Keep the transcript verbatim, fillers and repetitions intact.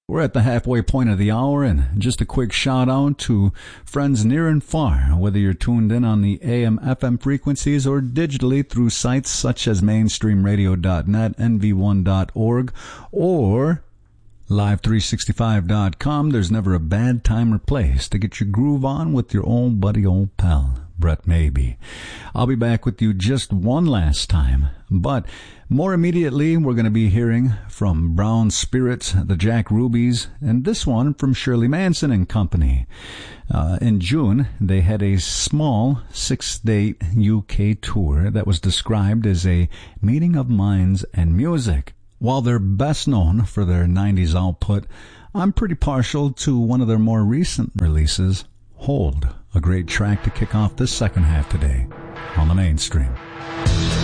We're at the halfway point of the hour, and just a quick shout out to friends near and far, whether you're tuned in on the A M F M frequencies or digitally through sites such as mainstream radio dot net, N V one dot org, or live three sixty-five dot com. There's never a bad time or place to get your groove on with your old buddy, old pal, Brett Maybe. I'll be back with you just one last time, but more immediately we're going to be hearing from Brown Spirits, the Jack Rubies, and this one from Shirley Manson and Company. Uh, in June, they had a small six-date U K tour that was described as a meeting of minds and music. While they're best known for their nineties output, I'm pretty partial to one of their more recent releases, Hold, a great track to kick off this second half today on the Mainstream.